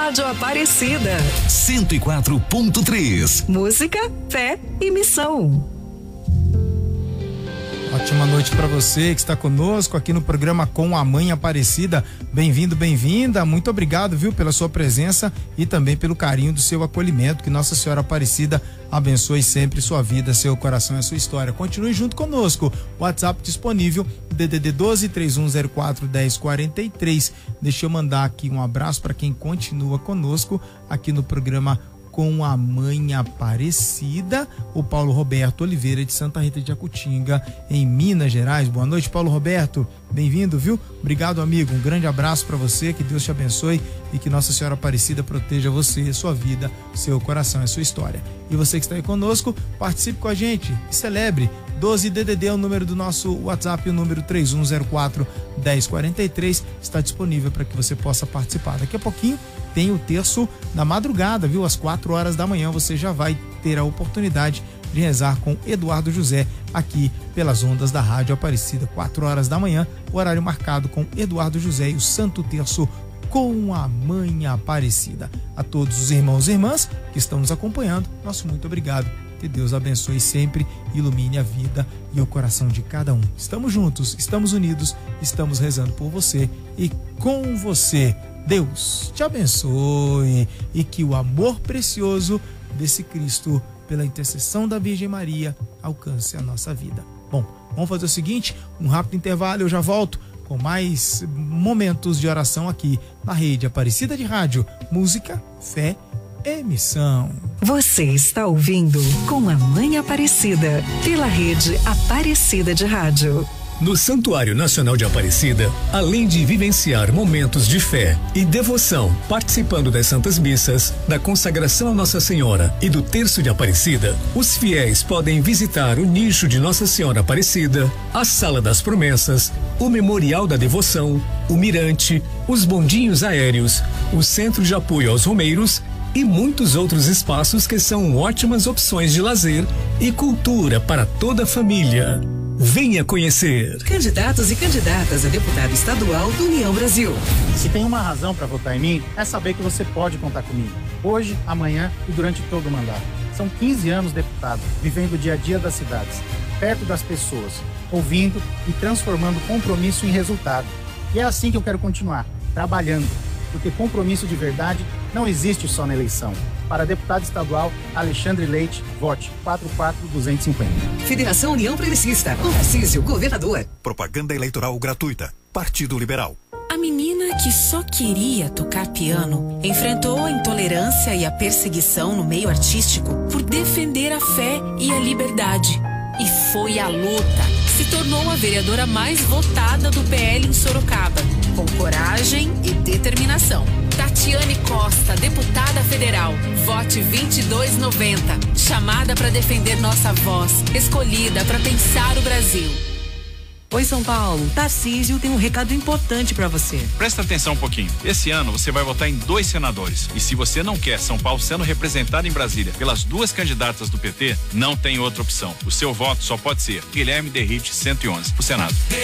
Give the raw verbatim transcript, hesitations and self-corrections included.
Rádio Aparecida. cento e quatro ponto três. Música, fé e missão. Ótima noite para você que está conosco aqui no programa Com a Mãe Aparecida. Bem-vindo, bem-vinda. Muito obrigado, viu, pela sua presença e também pelo carinho do seu acolhimento. Que Nossa Senhora Aparecida abençoe sempre sua vida, seu coração e a sua história. Continue junto conosco. WhatsApp disponível, D D D doze, três um zero quatro, dez quarenta e três. Deixa eu mandar aqui um abraço para quem continua conosco aqui no programa Com a Mãe Aparecida, o Paulo Roberto Oliveira de Santa Rita de Jacutinga, em Minas Gerais. Boa noite, Paulo Roberto, bem-vindo, viu? Obrigado, amigo, um grande abraço para você, que Deus te abençoe e que Nossa Senhora Aparecida proteja você, sua vida, seu coração e sua história. E você que está aí conosco, participe com a gente e celebre. doze D D D é o número do nosso WhatsApp, o número três um zero quatro, dez quarenta e três está disponível para que você possa participar. Daqui a pouquinho tem o terço na madrugada, viu? Às quatro horas da manhã você já vai ter a oportunidade de rezar com Eduardo José aqui pelas ondas da Rádio Aparecida. quatro horas da manhã, o horário marcado com Eduardo José e o Santo Terço Com a Mãe Aparecida. A todos os irmãos e irmãs que estão nos acompanhando, nosso muito obrigado. Que Deus abençoe sempre, ilumine a vida e o coração de cada um. Estamos juntos, estamos unidos, estamos rezando por você e com você. Deus te abençoe e que o amor precioso desse Cristo, pela intercessão da Virgem Maria, alcance a nossa vida. Bom, vamos fazer o seguinte, um rápido intervalo, eu já volto com mais momentos de oração aqui na Rede Aparecida de Rádio, música, fé e missão. Você está ouvindo Com a Mãe Aparecida, pela Rede Aparecida de Rádio. No Santuário Nacional de Aparecida, além de vivenciar momentos de fé e devoção, participando das Santas Missas, da consagração a Nossa Senhora e do Terço de Aparecida, os fiéis podem visitar o nicho de Nossa Senhora Aparecida, a Sala das Promessas, o Memorial da Devoção, o Mirante, os bondinhos aéreos, o Centro de Apoio aos Romeiros e muitos outros espaços que são ótimas opções de lazer e cultura para toda a família. Venha conhecer. Candidatos e candidatas a deputado estadual do União Brasil. Se tem uma razão para votar em mim, é saber que você pode contar comigo. Hoje, amanhã e durante todo o mandato. São quinze anos deputado, vivendo o dia a dia das cidades, perto das pessoas, ouvindo e transformando compromisso em resultado. E é assim que eu quero continuar, trabalhando. Porque compromisso de verdade não existe só na eleição. Para deputado estadual, Alexandre Leite, vote quatro quatro dois cinco zero. Federação União Progressista, com Tarcísio, governador. Propaganda eleitoral gratuita. Partido Liberal. A menina que só queria tocar piano enfrentou a intolerância e a perseguição no meio artístico por defender a fé e a liberdade. E foi a luta. Se tornou a vereadora mais votada do P L em Sorocaba, com coragem e determinação. Tatiane Costa, deputada federal. Vote vinte e dois noventa. Chamada para defender nossa voz. Escolhida para pensar o Brasil. Oi, São Paulo. Tarcísio tem um recado importante para você. Presta atenção um pouquinho. Esse ano você vai votar em dois senadores. E se você não quer São Paulo sendo representado em Brasília pelas duas candidatas do P T, não tem outra opção. O seu voto só pode ser Guilherme Derrite cento e onze, o Senado.